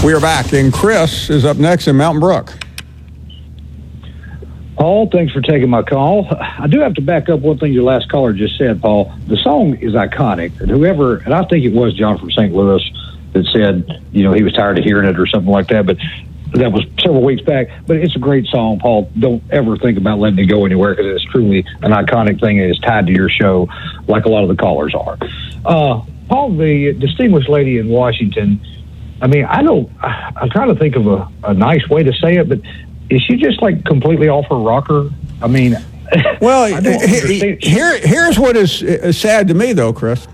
We are back, and Chris is up next in Mountain Brook. Paul, thanks for taking my call. I do have to back up one thing your last caller just said, Paul. The song is iconic. And I think it was John from St. Louis that said, he was tired of hearing it or something like that. But that was several weeks back. But it's a great song, Paul. Don't ever think about letting it go anywhere because it's truly an iconic thing and it's tied to your show like a lot of the callers are. Paul, the distinguished lady in Washington, I'm trying to think of a nice way to say it, but is she just like completely off her rocker? Well, here's what is sad to me, though, Chris.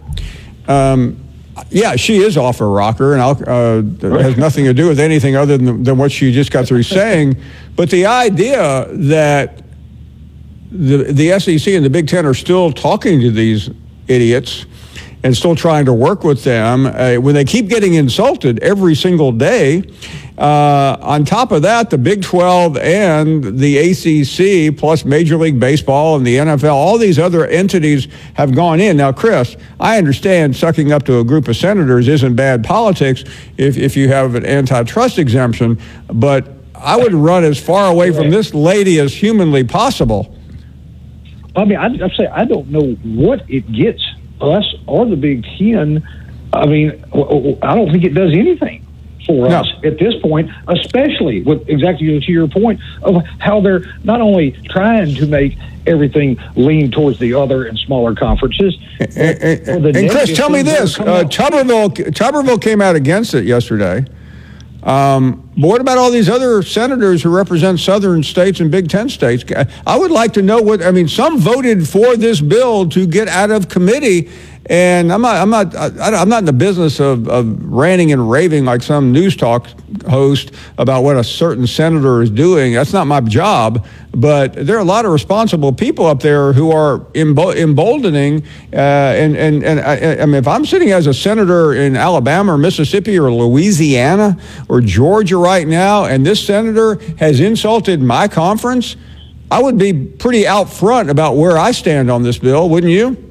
Yeah, she is off her rocker, and it has nothing to do with anything other than what she just got through saying. But the idea that the SEC and the Big Ten are still talking to these idiots and still trying to work with them when they keep getting insulted every single day. On top of that, the Big 12 and the ACC, plus Major League Baseball and the NFL, all these other entities have gone in. Now, Chris, I understand sucking up to a group of senators isn't bad politics if you have an antitrust exemption, but I would run as far away from this lady as humanly possible. I'd say I don't know what it gets us or the Big Ten. I don't think it does anything for us at this point, especially with exactly to your point of how they're not only trying to make everything lean towards the other and smaller conferences. And Chris, tell me this: Tuberville came out against it yesterday. But what about all these other senators who represent southern states and Big Ten states? I would like to know some voted for this bill to get out of committee, and I'm not in the business of ranting and raving like some news talk host about what a certain senator is doing. That's not my job. But there are a lot of responsible people up there who are emboldening. And if I'm sitting as a senator in Alabama or Mississippi or Louisiana or Georgia right now, and this senator has insulted my conference, I would be pretty out front about where I stand on this bill, wouldn't you?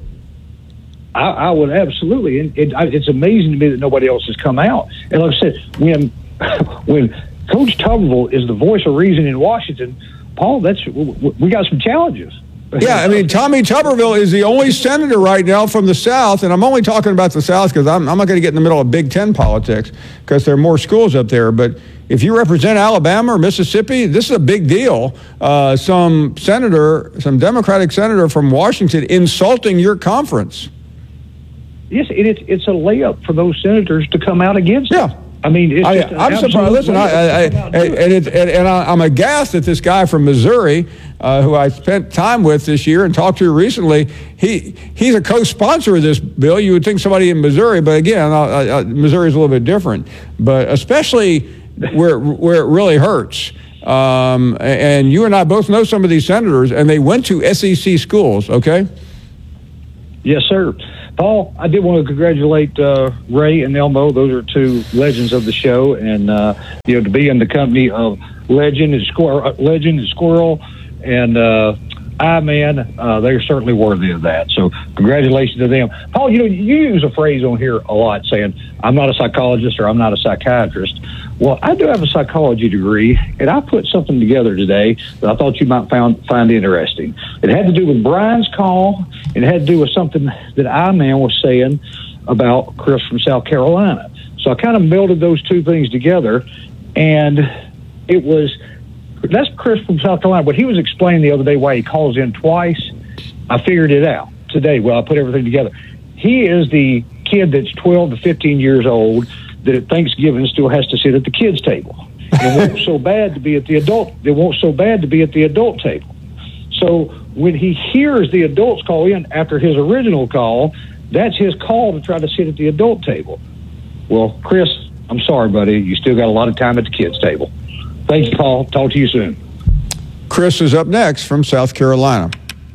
I would absolutely. And it's amazing to me that nobody else has come out. And like I said, when Coach Tuberville is the voice of reason in Washington, Paul, we got some challenges. Yeah, Tommy Tuberville is the only senator right now from the South, and I'm only talking about the South because I'm not going to get in the middle of Big Ten politics because there are more schools up there. But if you represent Alabama or Mississippi, this is a big deal. Some Democratic senator from Washington insulting your conference. Yes, it's a layup for those senators to come out against it. I'm surprised. Listen, I'm aghast at this guy from Missouri who I spent time with this year and talked to recently. He's a co-sponsor of this bill. You would think somebody in Missouri, but again, Missouri's a little bit different. But especially where it really hurts. And you and I both know some of these senators, and they went to SEC schools. Okay. Yes, sir. Paul, I did want to congratulate Ray and Elmo. Those are two legends of the show, and to be in the company of Legend and Squirrel, and they're certainly worthy of that. So, congratulations to them. Paul, you use a phrase on here a lot, saying I'm not a psychologist or I'm not a psychiatrist. Well, I do have a psychology degree, and I put something together today that I thought you might find interesting. It had to do with Brian's call, and it had to do with something that I-Man was saying about Chris from South Carolina. So I kind of melded those two things together, and that's Chris from South Carolina. But he was explaining the other day why he calls in twice. I figured it out today. Well, I put everything together. He is the kid that's 12 to 15 years old that at Thanksgiving still has to sit at the kids' table. It won't so bad to be at the adult table. So when he hears the adults call in after his original call, that's his call to try to sit at the adult table. Well, Chris, I'm sorry, buddy. You still got a lot of time at the kids' table. Thank you, Paul. Talk to you soon. Chris is up next from South Carolina.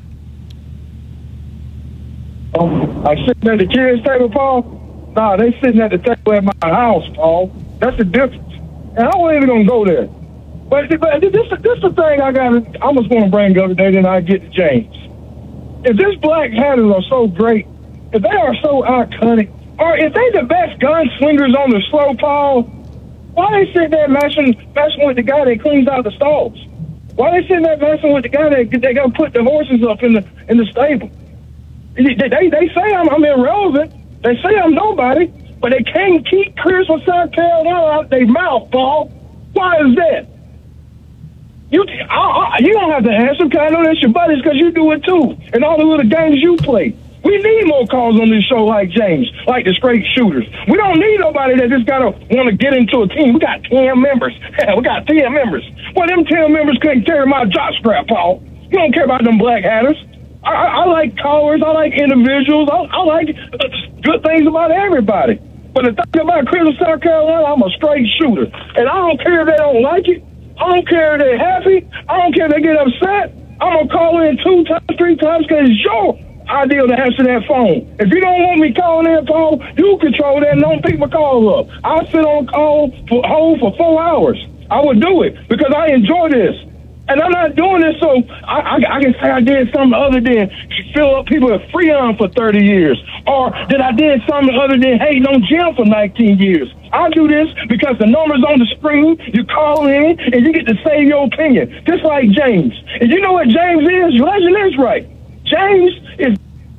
I sitting at the kids' table, Paul? No, they sitting at the table at my house, Paul. That's the difference. And I wasn't even going to go there. But this is the thing I was going to bring up today, then I get to James. If these black hatters are so great, if they are so iconic, or if they the best gunslingers on the slow, Paul, Why they sitting there messing with the guy that cleans out the stalls? Why they sitting there messing with the guy that they gonna put the horses up in the stable? They say I'm irrelevant. They say I'm nobody, but they can't keep Chris from South Carolina out their mouth, Paul. Why is that? You don't have to answer, because I know that's your buddies, because you do it too, and all the little games you play. We need more calls on this show like James, like the straight shooters. We don't need nobody that just gotta want to get into a team. We got 10 members. We got 10 members. Well, them 10 members couldn't carry my jock strap, Paul. You don't care about them black hatters. I like callers. I like individuals. I like good things about everybody. But the thing about Chris of South Carolina, I'm a straight shooter. And I don't care if they don't like it. I don't care if they're happy. I don't care if they get upset. I'm going to call in 2 times, 3 times, because it's your idea to answer that phone. If you don't want me calling in, Paul, you control that and don't pick my call up. I'll sit on call hold for 4 hours. I would do it because I enjoy this. And I'm not doing this so I can say I did something other than fill up people at Freon for 30 years. Or that I did something other than hating on Jim for 19 years. I do this because the numbers on the screen, you call in and you get to say your opinion. Just like James. And you know what James is? Legend is right. James is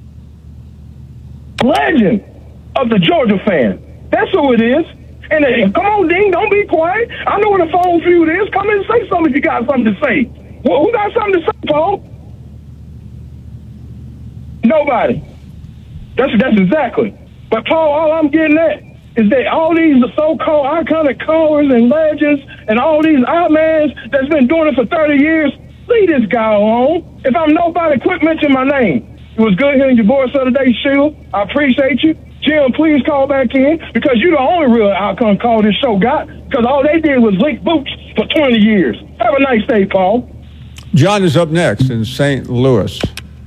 legend of the Georgia fan. That's who it is. And come on, Dean, don't be quiet. I know what a phone feud is. Come in and say something if you got something to say. Well, who got something to say, Paul? Nobody. That's exactly. But, Paul, all I'm getting at is that all these so-called iconic callers and legends and all these outmans that's been doing it for 30 years, leave this guy alone. If I'm nobody, quit mentioning my name. It was good hearing your voice the other day, Sheila. I appreciate you. Jim, please call back in, because you're the only real outcome call this show got, because all they did was lick boots for 20 years. Have a nice day, Paul. John is up next in St. Louis.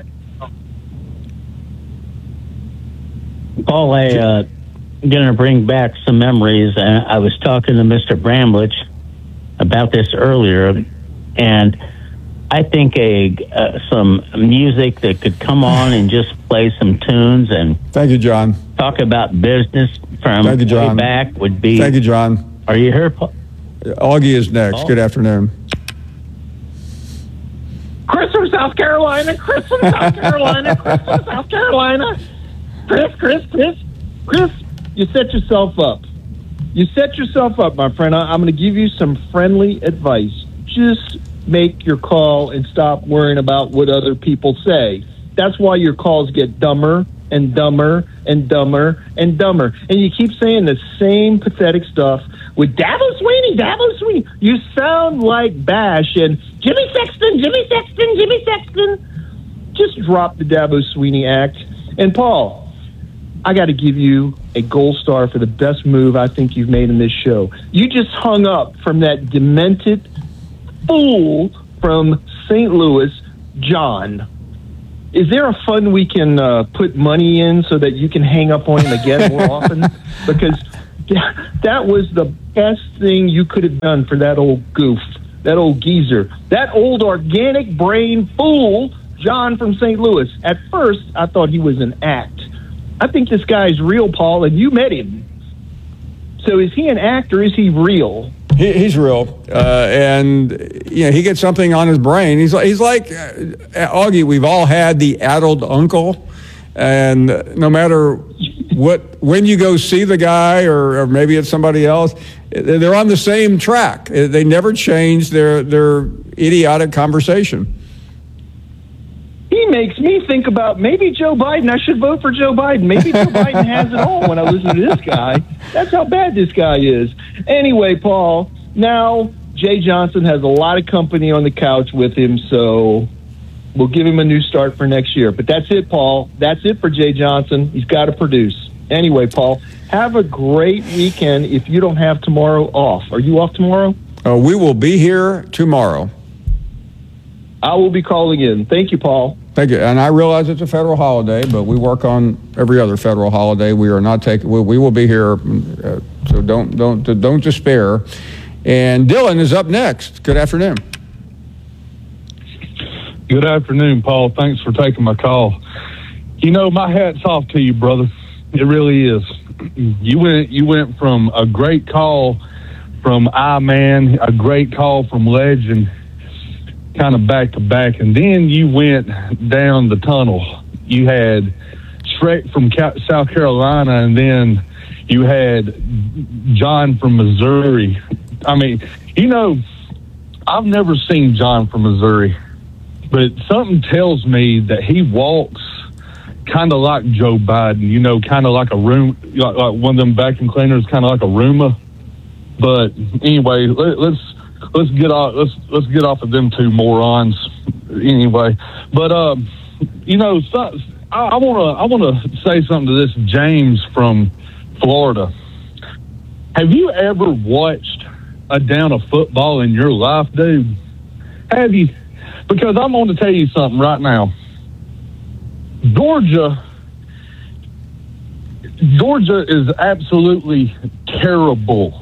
Paul, I'm going to bring back some memories. I was talking to Mr. Bramlich about this earlier, and I think some music that could come on and just play some tunes and thank you, John. Talk about business from thank you, John. Way back would be. Thank you, John. Are you here, Paul? Augie is next. Paul? Good afternoon. Chris from South Carolina. Chris from South Carolina. Chris from South Carolina. Chris, you set yourself up. You set yourself up, my friend. I'm going to give you some friendly advice. Just make your call and stop worrying about what other people say. That's why your calls get dumber and dumber and dumber and dumber. And you keep saying the same pathetic stuff with Dabo Swinney. You sound like Bash and Jimmy Sexton. Just drop the Dabo Swinney act. And Paul, I got to give you a gold star for the best move I think you've made in this show. You just hung up from that demented fool from St. Louis, John. Is there a fund we can put money in so that you can hang up on him again more often? Because that was the best thing you could have done for that old goof, that old geezer, that old organic brain fool, John from St. Louis. At first, I thought he was an act. I think this guy's real, Paul, and you met him. So is he an act or is he real? He's real, and he gets something on his brain. He's like Augie. We've all had the addled uncle, and no matter when you go see the guy, or maybe it's somebody else, they're on the same track. They never change their idiotic conversation. He makes me think about maybe Joe Biden. I should vote for Joe Biden. Maybe Joe Biden has it all when I listen to this guy. That's how bad this guy is. Anyway, Paul, now Jay Johnson has a lot of company on the couch with him, so we'll give him a new start for next year. But that's it, Paul. That's it for Jay Johnson. He's got to produce. Anyway, Paul, have a great weekend if you don't have tomorrow off. Are you off tomorrow? We will be here tomorrow. I will be calling in. Thank you, Paul. Thank you. And I realize it's a federal holiday, but we work on every other federal holiday. We are not taking. We will be here, so don't despair. And Dylan is up next. Good afternoon. Good afternoon, Paul. Thanks for taking my call. My hat's off to you, brother. It really is. You went from a great call from I-Man, a great call from Legend, kind of back to back. And then you went down the tunnel. You had Shrek from South Carolina, and then you had John from Missouri. I mean, I've never seen John from Missouri, but something tells me that he walks kind of like Joe Biden, kind of like a room, like one of them vacuum cleaners, kind of like a Roomba. But anyway, let's get off of them two morons. Anyway, but I want to say something to this James from Florida. Have you ever watched a down of football in your life, dude? Have you? Because I'm going to tell you something right now. Georgia is absolutely terrible.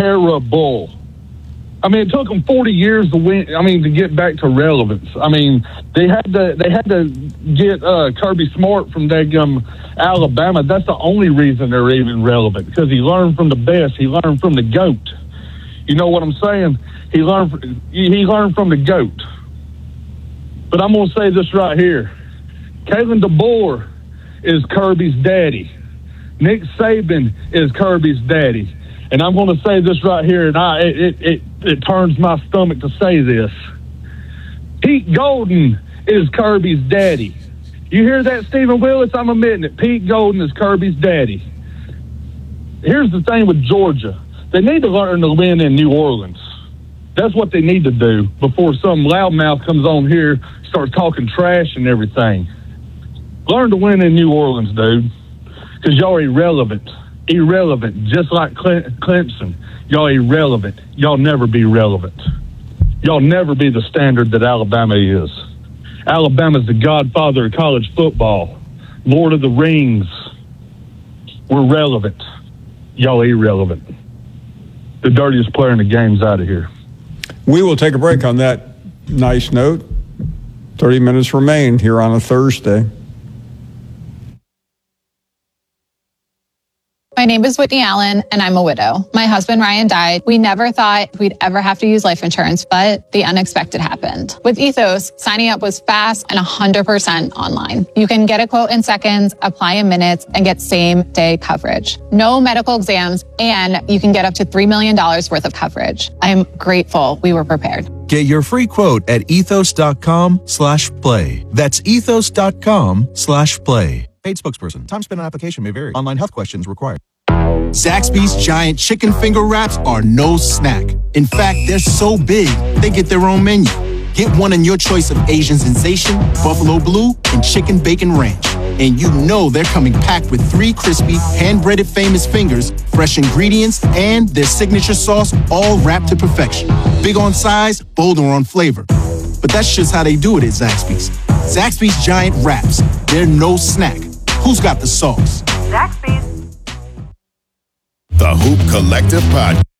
I mean, it took them 40 years to win. I mean, to get back to relevance. I mean, they had to get Kirby Smart from Alabama. That's the only reason they're even relevant, because he learned from the best. He learned from the GOAT. You know what I'm saying? He learned from the GOAT. But I'm going to say this right here. Kalen DeBoer is Kirby's daddy. Nick Saban is Kirby's daddy. And I'm going to say this right here, and it turns my stomach to say this. Pete Golden is Kirby's daddy. You hear that, Stephen Willis? I'm admitting it. Pete Golden is Kirby's daddy. Here's the thing with Georgia. They need to learn to win in New Orleans. That's what they need to do before some loudmouth comes on here, starts talking trash and everything. Learn to win in New Orleans, dude, because y'all are irrelevant, just like Clemson. Y'all are irrelevant. Y'all never be relevant. Y'all never be the standard that Alabama is. Alabama's the godfather of college football. Lord of the Rings. We're relevant. Y'all irrelevant. The dirtiest player in the game's out of here. We will take a break on that nice note. 30 minutes remain here on a Thursday. My name is Whitney Allen, and I'm a widow. My husband, Ryan, died. We never thought we'd ever have to use life insurance, but the unexpected happened. With Ethos, signing up was fast and 100% online. You can get a quote in seconds, apply in minutes, and get same-day coverage. No medical exams, and you can get up to $3 million worth of coverage. I'm grateful we were prepared. Get your free quote at ethos.com/play. That's ethos.com/play. Paid spokesperson. Time spent on application may vary. Online health questions required. Zaxby's giant chicken finger wraps are no snack. In fact, they're so big, they get their own menu. Get one in your choice of Asian sensation, buffalo blue, and chicken bacon ranch. And you know they're coming packed with 3 crispy, hand-breaded famous fingers, fresh ingredients, and their signature sauce, all wrapped to perfection. Big on size, bolder on flavor. But that's just how they do it at Zaxby's. Zaxby's giant wraps. They're no snack. Who's got the sauce? Zaxby's. The Hoop Collective Podcast.